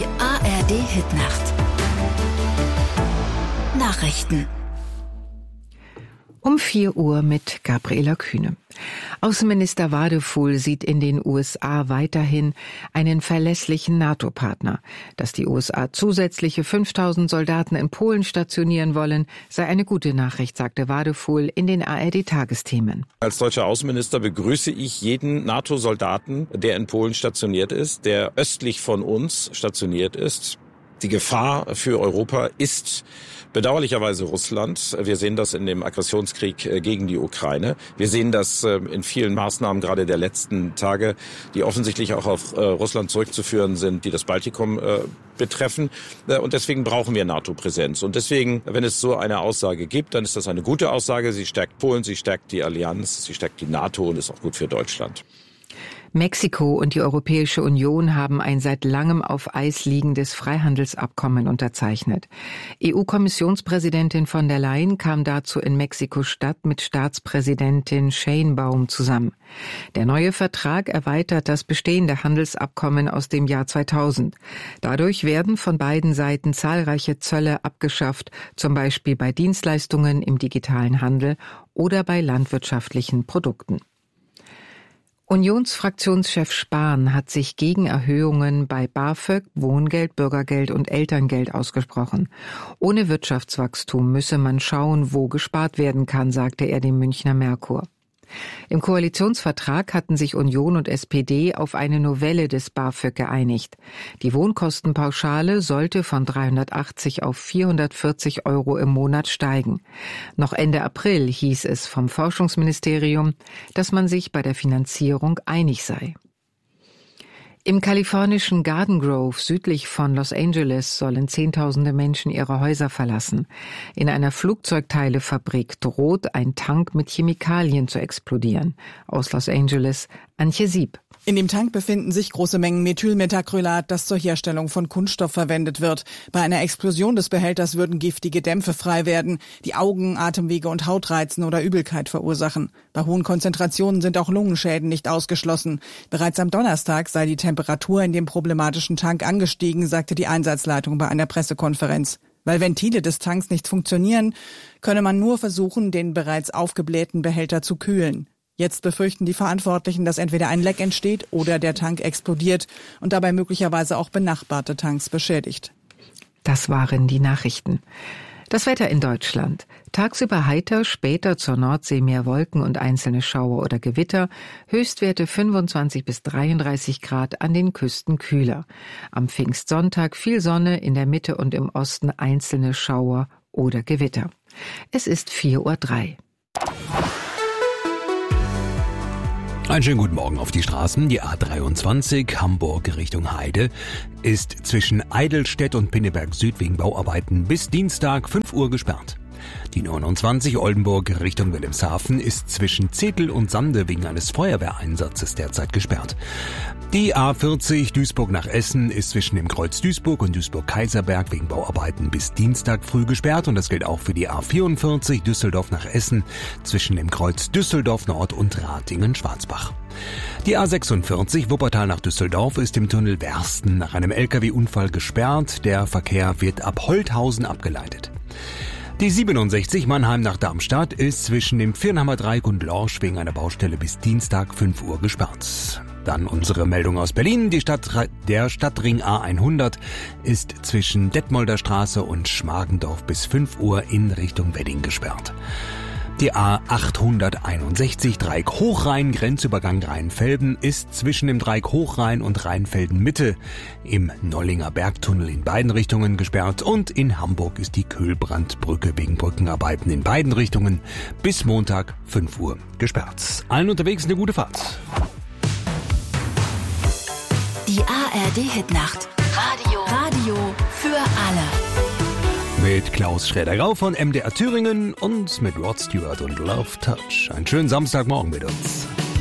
Die ARD-Hitnacht. Nachrichten. Um 4 Uhr mit Gabriela Kühne. Außenminister Wadefuhl sieht in den USA weiterhin einen verlässlichen NATO-Partner. Dass die USA zusätzliche 5.000 Soldaten in Polen stationieren wollen, sei eine gute Nachricht, sagte Wadefuhl in den ARD-Tagesthemen. Als deutscher Außenminister begrüße ich jeden NATO-Soldaten, der in Polen stationiert ist, der östlich von uns stationiert ist. Die Gefahr für Europa ist bedauerlicherweise Russland. Wir sehen das in dem Aggressionskrieg gegen die Ukraine. Wir sehen das in vielen Maßnahmen gerade der letzten Tage, die offensichtlich auch auf Russland zurückzuführen sind, die das Baltikum betreffen. Und deswegen brauchen wir NATO-Präsenz. Und deswegen, wenn es so eine Aussage gibt, dann ist das eine gute Aussage. Sie stärkt Polen, sie stärkt die Allianz, sie stärkt die NATO und ist auch gut für Deutschland. Mexiko und die Europäische Union haben ein seit langem auf Eis liegendes Freihandelsabkommen unterzeichnet. EU-Kommissionspräsidentin von der Leyen kam dazu in Mexiko-Stadt mit Staatspräsidentin Sheinbaum zusammen. Der neue Vertrag erweitert das bestehende Handelsabkommen aus dem Jahr 2000. Dadurch werden von beiden Seiten zahlreiche Zölle abgeschafft, zum Beispiel bei Dienstleistungen im digitalen Handel oder bei landwirtschaftlichen Produkten. Unionsfraktionschef Spahn hat sich gegen Erhöhungen bei BAföG, Wohngeld, Bürgergeld und Elterngeld ausgesprochen. Ohne Wirtschaftswachstum müsse man schauen, wo gespart werden kann, sagte er dem Münchner Merkur. Im Koalitionsvertrag hatten sich Union und SPD auf eine Novelle des BAföG geeinigt. Die Wohnkostenpauschale sollte von 380 auf 440 € im Monat steigen. Noch Ende April hieß es vom Forschungsministerium, dass man sich bei der Finanzierung einig sei. Im kalifornischen Garden Grove südlich von Los Angeles sollen Zehntausende Menschen ihre Häuser verlassen. In einer Flugzeugteilefabrik droht ein Tank mit Chemikalien zu explodieren. Aus Los Angeles, Antje Sieb. In dem Tank befinden sich große Mengen Methylmethacrylat, das zur Herstellung von Kunststoff verwendet wird. Bei einer Explosion des Behälters würden giftige Dämpfe frei werden, die Augen, Atemwege und Haut reizen oder Übelkeit verursachen. Bei hohen Konzentrationen sind auch Lungenschäden nicht ausgeschlossen. Bereits am Donnerstag sei die Temperatur in dem problematischen Tank angestiegen, sagte die Einsatzleitung bei einer Pressekonferenz. Weil Ventile des Tanks nicht funktionieren, könne man nur versuchen, den bereits aufgeblähten Behälter zu kühlen. Jetzt befürchten die Verantwortlichen, dass entweder ein Leck entsteht oder der Tank explodiert und dabei möglicherweise auch benachbarte Tanks beschädigt. Das waren die Nachrichten. Das Wetter in Deutschland. Tagsüber heiter, später zur Nordsee mehr Wolken und einzelne Schauer oder Gewitter. Höchstwerte 25 bis 33 Grad, an den Küsten kühler. Am Pfingstsonntag viel Sonne, in der Mitte und im Osten einzelne Schauer oder Gewitter. Es ist 4:03 Uhr. Einen schönen guten Morgen auf die Straßen. Die A23 Hamburg Richtung Heide ist zwischen Eidelstedt und Pinneberg Süd wegen Bauarbeiten bis Dienstag 5 Uhr gesperrt. Die 29 Oldenburg Richtung Wilhelmshaven ist zwischen Zetel und Sande wegen eines Feuerwehreinsatzes derzeit gesperrt. Die A40 Duisburg nach Essen ist zwischen dem Kreuz Duisburg und Duisburg-Kaiserberg wegen Bauarbeiten bis Dienstag früh gesperrt und das gilt auch für die A44 Düsseldorf nach Essen zwischen dem Kreuz Düsseldorf Nord und Ratingen-Schwarzbach. Die A46 Wuppertal nach Düsseldorf ist im Tunnel Wersten nach einem LKW-Unfall gesperrt. Der Verkehr wird ab Holthausen abgeleitet. Die 67 Mannheim nach Darmstadt ist zwischen dem Viernheimer Dreieck und Lorsch wegen einer Baustelle bis Dienstag 5 Uhr gesperrt. Dann unsere Meldung aus Berlin. Der Stadtring A100 ist zwischen Detmolder Straße und Schmargendorf bis 5 Uhr in Richtung Wedding gesperrt. Die A861 Dreieck Hochrhein, Grenzübergang Rheinfelden, ist zwischen dem Dreieck Hochrhein und Rheinfelden Mitte im Nollinger Bergtunnel in beiden Richtungen gesperrt und in Hamburg ist die Köhlbrandbrücke wegen Brückenarbeiten in beiden Richtungen bis Montag 5 Uhr gesperrt. Allen unterwegs eine gute Fahrt. Die ARD-Hitnacht. Radio für alle. Mit Klaus Schräder-Grau von MDR Thüringen und mit Rod Stewart und Love Touch. Einen schönen Samstagmorgen mit uns.